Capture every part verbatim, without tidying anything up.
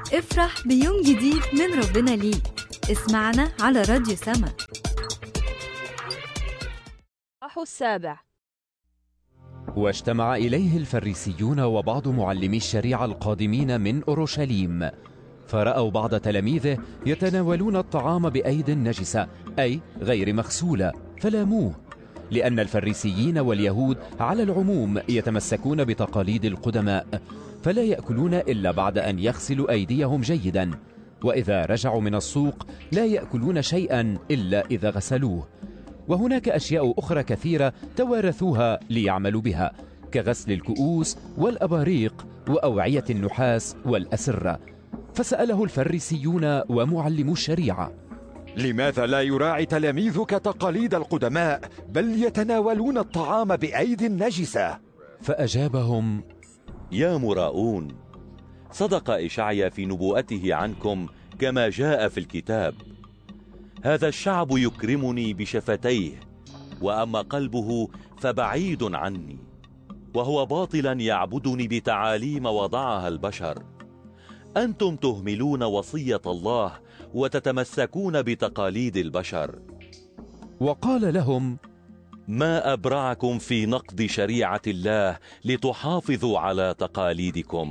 افرح بيوم جديد من ربنا ليك. اسمعنا على راديو سما. الإصحاح السابع. واجتمع إليه الفريسيون وبعض معلمي الشريعة القادمين من أورشليم، فرأوا بعض تلاميذه يتناولون الطعام بأيد نجسة أي غير مغسولة، فلاموه، لأن الفريسيين واليهود على العموم يتمسكون بتقاليد القدماء، فلا يأكلون إلا بعد أن يغسلوا أيديهم جيدا، وإذا رجعوا من السوق لا يأكلون شيئا إلا إذا غسلوه. وهناك أشياء أخرى كثيرة توارثوها ليعملوا بها، كغسل الكؤوس والأباريق وأوعية النحاس والأسرة. فسأله الفريسيون ومعلمو الشريعة: لماذا لا يراعي تلاميذك تقاليد القدماء بل يتناولون الطعام بأيد نجسة؟ فأجابهم: يا مراؤون، صدق إشعيا في نبوءته عنكم كما جاء في الكتاب: هذا الشعب يكرمني بشفتيه، وأما قلبه فبعيد عني، وهو باطلا يعبدني بتعاليم وضعها البشر. أنتم تهملون وصية الله وتتمسكون بتقاليد البشر. وقال لهم: ما أبرعكم في نقض شريعة الله لتحافظوا على تقاليدكم.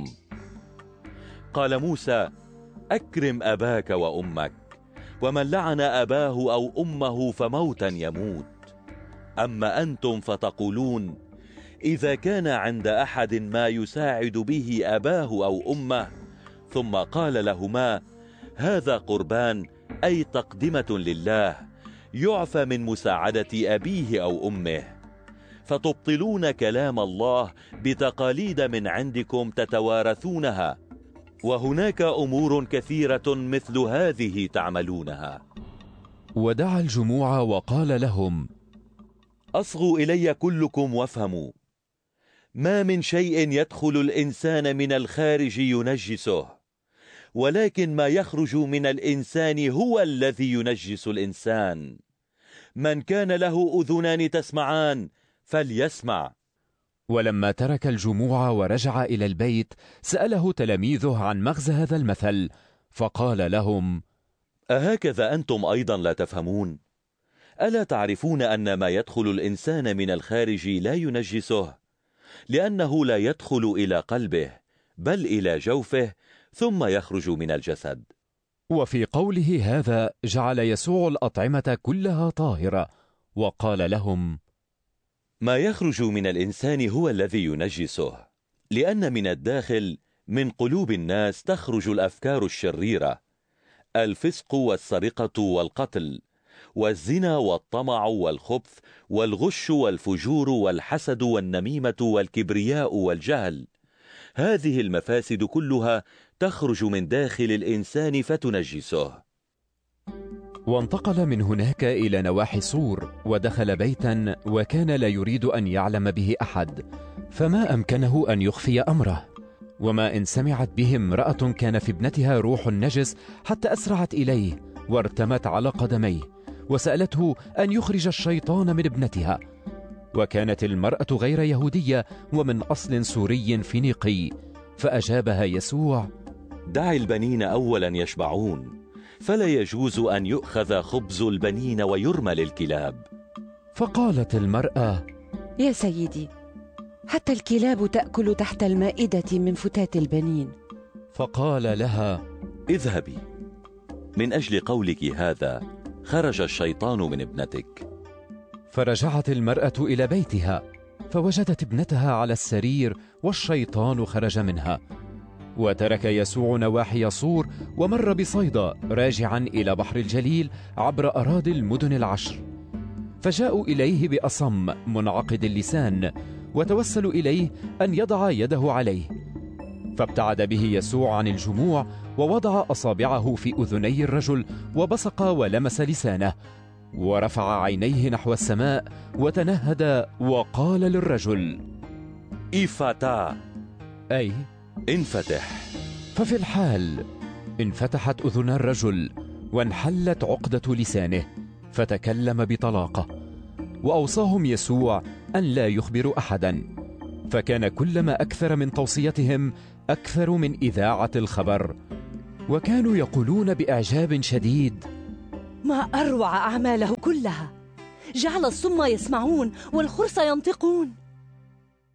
قال موسى: أكرم أباك وأمك، ومن لعن أباه أو أمه فموتا يموت. أما أنتم فتقولون: إذا كان عند أحد ما يساعد به أباه أو أمه، ثم قال لهما: هذا قربان أي تقدمة لله، يعفى من مساعدة أبيه أو أمه، فتبطلون كلام الله بتقاليد من عندكم تتوارثونها، وهناك أمور كثيرة مثل هذه تعملونها. ودعا الجموع وقال لهم: أصغوا إلي كلكم وافهموا، ما من شيء يدخل الإنسان من الخارج ينجسه، ولكن ما يخرج من الإنسان هو الذي ينجس الإنسان. من كان له أذنان تسمعان فليسمع. ولما ترك الجموع ورجع إلى البيت سأله تلاميذه عن مغزى هذا المثل، فقال لهم: أهكذا أنتم أيضا لا تفهمون؟ ألا تعرفون أن ما يدخل الإنسان من الخارج لا ينجسه، لأنه لا يدخل إلى قلبه بل إلى جوفه ثم يخرج من الجسد. وفي قوله هذا جعل يسوع الأطعمة كلها طاهرة، وقال لهم: ما يخرج من الإنسان هو الذي ينجسه، لأن من الداخل من قلوب الناس تخرج الأفكار الشريرة، الفسق والسرقة والقتل والزنا والطمع والخبث والغش والفجور والحسد والنميمة والكبرياء والجهل. هذه المفاسد كلها تخرج من داخل الإنسان فتنجسه. وانتقل من هناك إلى نواحي صور، ودخل بيتا وكان لا يريد أن يعلم به أحد، فما أمكنه أن يخفي أمره. وما إن سمعت به امرأة كان في ابنتها روح نجس حتى أسرعت إليه وارتمت على قدميه وسألته أن يخرج الشيطان من ابنتها. وكانت المرأة غير يهودية ومن أصل سوري فينيقي، فأجابها يسوع: دع البنين أولا يشبعون، فلا يجوز أن يؤخذ خبز البنين ويرمى للكلاب. فقالت المرأة: يا سيدي، حتى الكلاب تأكل تحت المائدة من فتات البنين. فقال لها: اذهبي، من أجل قولك هذا خرج الشيطان من ابنتك. فرجعت المرأة إلى بيتها فوجدت ابنتها على السرير والشيطان خرج منها. وترك يسوع نواحي صور ومر بصيدا راجعا إلى بحر الجليل عبر أراضي المدن العشر، فجاءوا إليه بأصم منعقد اللسان وتوسلوا إليه أن يضع يده عليه، فابتعد به يسوع عن الجموع ووضع أصابعه في أذني الرجل وبصق ولمس لسانه، ورفع عينيه نحو السماء وتنهد وقال للرجل: إيفاتا، أي انفتح. ففي الحال انفتحت أذن الرجل وانحلت عقدة لسانه فتكلم بطلاقة. وأوصاهم يسوع أن لا يخبروا أحدا، فكان كلما أكثر من توصيتهم أكثر من إذاعة الخبر. وكانوا يقولون بإعجاب شديد: ما أروع أعماله كلها، جعل الصم يسمعون والخرس ينطقون.